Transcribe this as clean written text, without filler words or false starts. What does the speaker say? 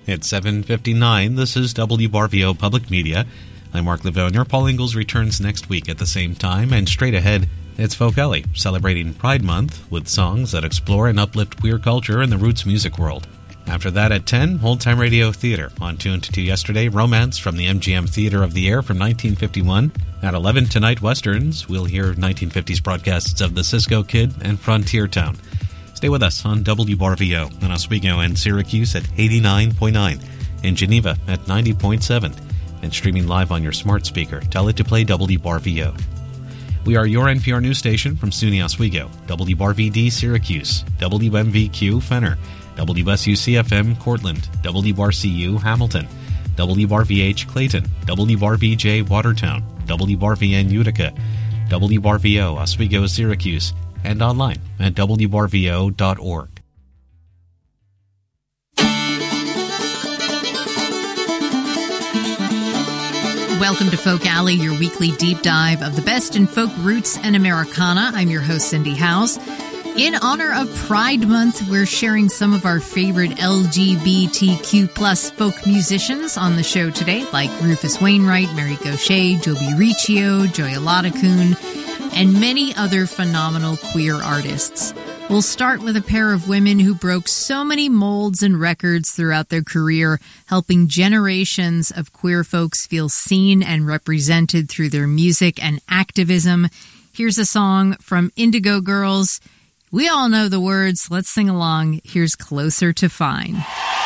It's 7:59. This is WRVO Public Media. I'm Mark Livonia. Paul Ingalls returns next week at the same time, and straight ahead, it's Folk Alley, celebrating Pride Month with songs that explore and uplift queer culture in the roots music world. After that at 10, Old Time Radio Theater. On Tuned to Yesterday, Romance from the MGM Theater of the Air from 1951. At 11 tonight, Westerns. We'll hear 1950s broadcasts of The Cisco Kid and Frontier Town. Stay with us on WRVO in Oswego and Syracuse at 89.9, in Geneva at 90.7, and streaming live on your smart speaker. Tell it to play WRVO. We are your NPR news station from SUNY Oswego, WRVD Syracuse, WMVQ Fenner, WSUCFM Cortland, WRCU Hamilton, WRVH Clayton, WRVJ Watertown, WRVN Utica, WRVO Oswego Syracuse, and online at WRVO.org. Welcome to Folk Alley, your weekly deep dive of the best in folk roots and Americana. I'm your host, Cindy House. In honor of Pride Month, we're sharing some of our favorite LGBTQ plus folk musicians on the show today, like Rufus Wainwright, Mary Gauthier, Joby Riccio, Joya Ladakun, and many other phenomenal queer artists. We'll start with a pair of women who broke so many molds and records throughout their career, helping generations of queer folks feel seen and represented through their music and activism. Here's a song from Indigo Girls. We all know the words. Let's sing along. Here's Closer to Fine.